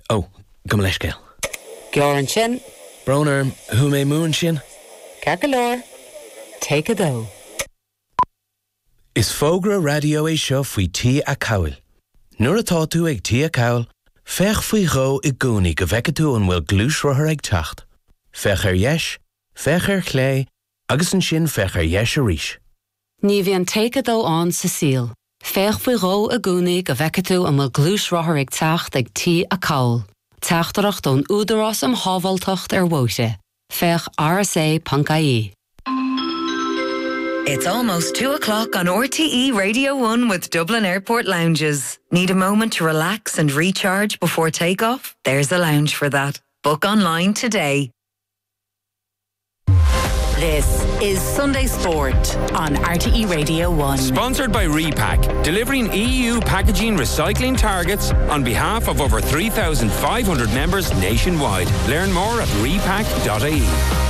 Oh, go leis gael. Gioran sin. Broner, who may moon sin? Cagalore. Take a dough. Is fógra radio é seo faoi tí a cawl. Nuair atá tú ag tí a cawl, fech faoi gho I gúnaí go bheice tú an bhfuil glúis rothair ag teacht. Fech yeis, fech chlé, agus an sin fech yeis a ríis. Ní bhí an take a dough an sa síl. Fech faoi gho a gúnaí go bheice tú an bhfuil glúis rothair ag teacht ag tí a cawl. Teachtarach don údarás am hábhaltacht wóise. Fech RSA.ie. It's almost 2 o'clock on RTE Radio 1 with Dublin Airport Lounges. Need a moment to relax and recharge before takeoff? There's a lounge for that. Book online today. This is Sunday Sport on RTE Radio 1. Sponsored by Repack, delivering EU packaging recycling targets on behalf of over 3,500 members nationwide. Learn more at repack.ie.